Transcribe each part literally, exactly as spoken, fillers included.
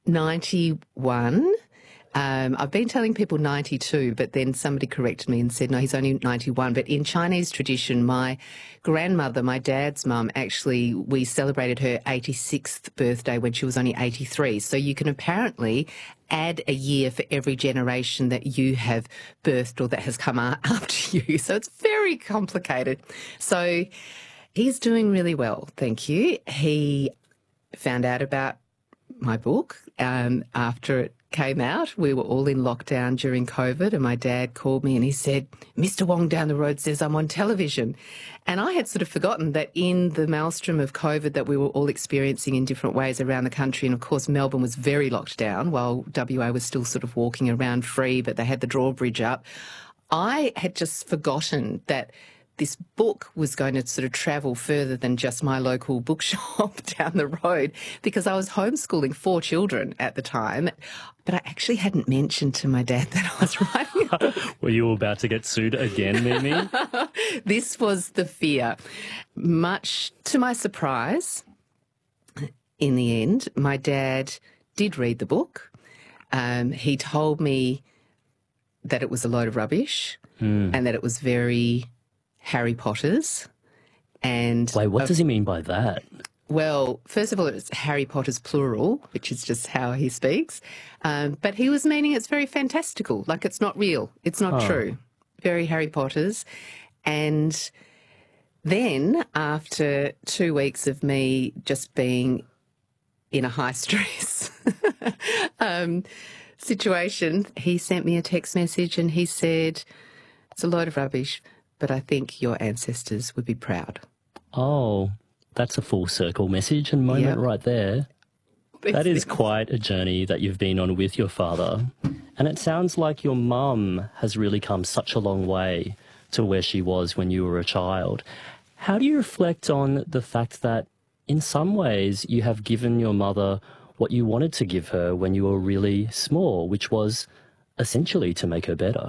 ninety-one. Um, I've been telling people ninety-two, but then somebody corrected me and said, no, he's only ninety-one. But in Chinese tradition, my grandmother, my dad's mum, actually, we celebrated her eighty-sixth birthday when she was only eighty-three. So you can apparently add a year for every generation that you have birthed or that has come after you. So it's very complicated. So he's doing really well, thank you. He found out about my book um, after it came out. We were all in lockdown during COVID, and my dad called me and he said, Mister Wong down the road says I'm on television. And I had sort of forgotten that in the maelstrom of COVID that we were all experiencing in different ways around the country, and of course Melbourne was very locked down while W A was still sort of walking around free, but they had the drawbridge up. I had just forgotten that this book was going to sort of travel further than just my local bookshop down the road, because I was homeschooling four children at the time. But I actually hadn't mentioned to my dad that I was writing a book. Were you about to get sued again, Mimi? This was the fear. Much to my surprise, in the end, my dad did read the book. Um, he told me that it was a load of rubbish mm. and that it was very Harry Potter's. And wait, what uh, does he mean by that? Well, first of all, it's Harry Potter's plural, which is just how he speaks. Um, but he was meaning it's very fantastical, like it's not real, it's not oh. true. Very Harry Potter's. And then after two weeks of me just being in a high stress um, situation, he sent me a text message and he said, it's a load of rubbish, but I think your ancestors would be proud. Oh, that's a full circle message and moment yep. right there. That is quite a journey that you've been on with your father. And it sounds like your mum has really come such a long way to where she was when you were a child. How do you reflect on the fact that in some ways you have given your mother what you wanted to give her when you were really small, which was essentially to make her better?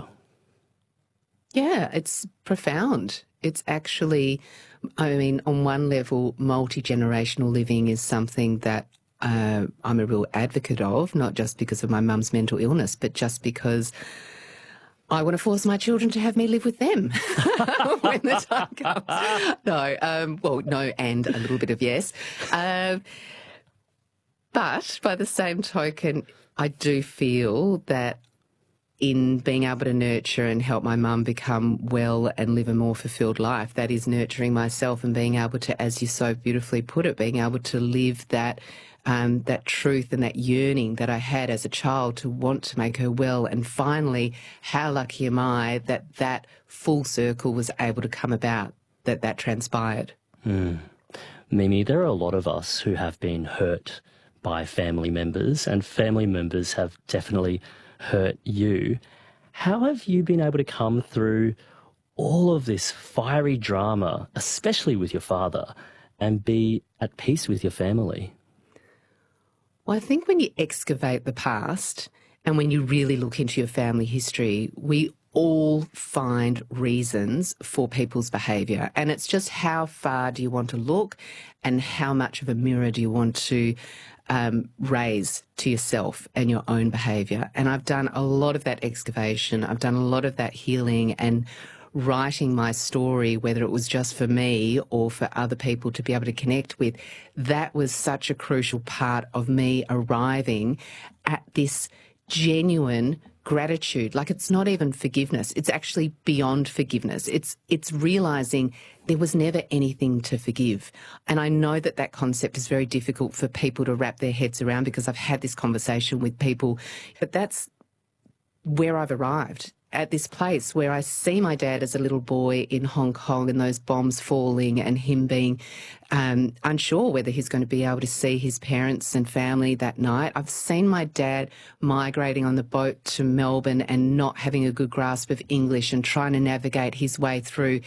Yeah, it's profound. It's actually, I mean, on one level, multi-generational living is something that uh, I'm a real advocate of, not just because of my mum's mental illness, but just because I want to force my children to have me live with them when the time comes. No, um, well, no, and a little bit of yes. Uh, but by the same token, I do feel that in being able to nurture and help my mum become well and live a more fulfilled life, that is nurturing myself and being able to, as you so beautifully put it, being able to live that um, that truth and that yearning that I had as a child to want to make her well. And finally, how lucky am I that that full circle was able to come about, that that transpired. Mm. Mimi, there are a lot of us who have been hurt by family members, and family members have definitely hurt you. How have you been able to come through all of this fiery drama, especially with your father, and be at peace with your family? Well, I think when you excavate the past and when you really look into your family history, we all find reasons for people's behaviour. And it's just how far do you want to look and how much of a mirror do you want to Um, raise to yourself and your own behaviour. And I've done a lot of that excavation. I've done a lot of that healing and writing my story, whether it was just for me or for other people to be able to connect with. That was such a crucial part of me arriving at this genuine gratitude. Like, it's not even forgiveness. It's actually beyond forgiveness. It's it's realising there was never anything to forgive. And I know that that concept is very difficult for people to wrap their heads around, because I've had this conversation with people. But that's where I've arrived, at this place where I see my dad as a little boy in Hong Kong and those bombs falling and him being um, unsure whether he's going to be able to see his parents and family that night. I've seen my dad migrating on the boat to Melbourne and not having a good grasp of English and trying to navigate his way through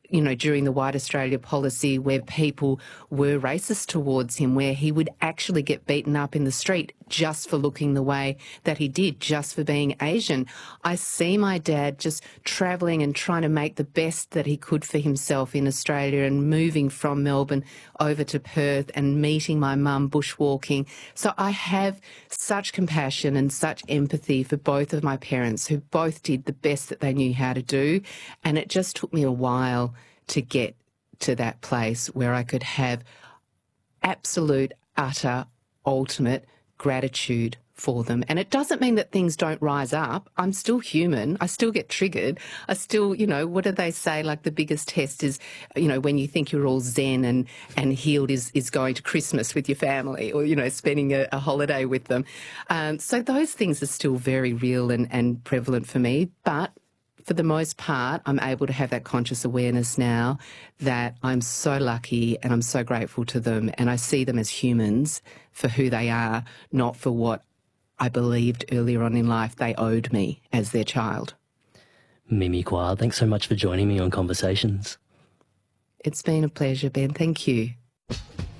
you know, during the White Australia policy where people were racist towards him, where he would actually get beaten up in the street just for looking the way that he did, just for being Asian. I see my dad just travelling and trying to make the best that he could for himself in Australia and moving from Melbourne over to Perth and meeting my mum bushwalking. So I have such compassion and such empathy for both of my parents, who both did the best that they knew how to do. And it just took me a while to get to that place where I could have absolute, utter, ultimate gratitude for them. And it doesn't mean that things don't rise up. I'm still human. I still get triggered. I still, you know, what do they say? Like the biggest test is, you know, when you think you're all zen and, and healed is, is going to Christmas with your family or, you know, spending a, a holiday with them. Um, so those things are still very real and, and prevalent for me. But for the most part, I'm able to have that conscious awareness now that I'm so lucky and I'm so grateful to them, and I see them as humans for who they are, not for what I believed earlier on in life they owed me as their child. Mimi Kwa, thanks so much for joining me on Conversations. It's been a pleasure, Ben. Thank you.